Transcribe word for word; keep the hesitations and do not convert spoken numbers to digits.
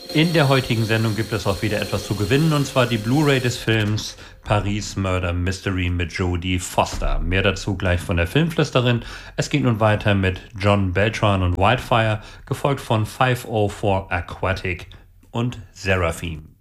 In der heutigen Sendung gibt es auch wieder etwas zu gewinnen, und zwar die Blu-ray des Films Paris Murder Mystery mit Jodie Foster. Mehr dazu gleich von der Filmflüsterin. Es geht nun weiter mit John Beltran und Wildfire, gefolgt von fünf oh vier Aquatic und Seraphim.